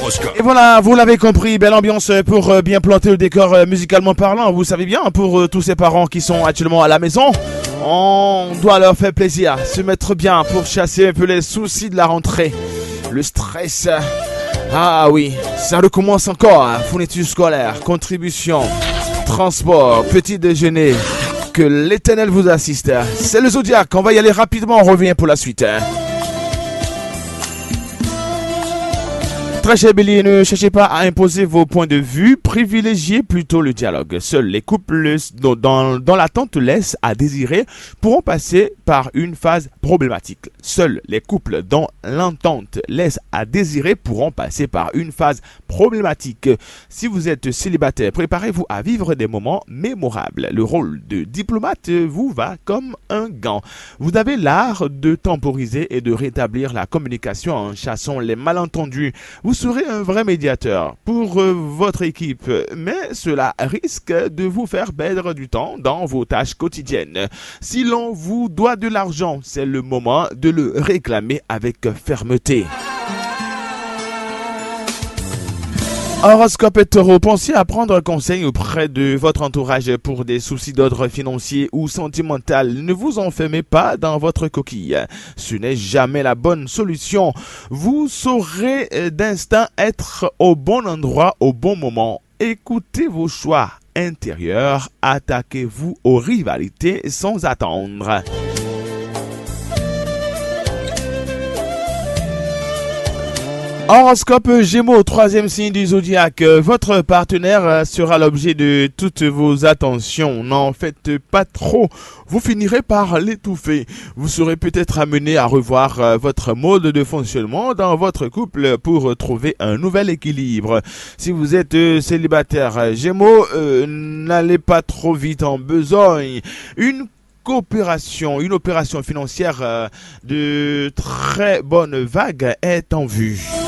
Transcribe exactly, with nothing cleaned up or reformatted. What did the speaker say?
L'horoscope. Et voilà, vous l'avez compris, belle ambiance pour euh, bien planter le décor euh, musicalement parlant. Vous savez bien, pour euh, tous ces parents qui sont actuellement à la maison, on doit leur faire plaisir, se mettre bien pour chasser un peu les soucis de la rentrée, le stress. Ah oui, ça recommence encore, hein. Fourniture scolaire, contribution, transport, petit déjeuner. Que l'Éternel vous assiste. C'est le Zodiac, on va y aller rapidement, on revient pour la suite. Hein. Très cher Bélier, ne cherchez pas à imposer vos points de vue, privilégiez plutôt le dialogue. Seuls les couples dans, dans, dans l'attente laisse à désirer pourront passer par une phase problématique. Seuls les couples dans l'entente laisse à désirer pourront passer par une phase problématique. Si vous êtes célibataire, préparez-vous à vivre des moments mémorables. Le rôle de diplomate vous va comme un gant. Vous avez l'art de temporiser et de rétablir la communication en chassant les malentendus. Vous serez un vrai médiateur pour euh, votre équipe, mais cela risque de vous faire perdre du temps dans vos tâches quotidiennes. Si l'on vous doit de l'argent, c'est le moment de le réclamer avec fermeté. Horoscope et Taureau, pensez à prendre conseil auprès de votre entourage pour des soucis d'ordre financier ou sentimental. Ne vous enfermez pas dans votre coquille. Ce n'est jamais la bonne solution. Vous saurez d'instinct être au bon endroit au bon moment. Écoutez vos choix intérieurs. Attaquez-vous aux rivalités sans attendre. Horoscope Gémeaux, troisième signe du zodiaque. Votre partenaire sera l'objet de toutes vos attentions. N'en faites pas trop, vous finirez par l'étouffer. Vous serez peut-être amené à revoir votre mode de fonctionnement dans votre couple pour trouver un nouvel équilibre. Si vous êtes célibataire Gémeaux, euh, n'allez pas trop vite en besogne. Une coopération, une opération financière euh, de très bonne vague est en vue.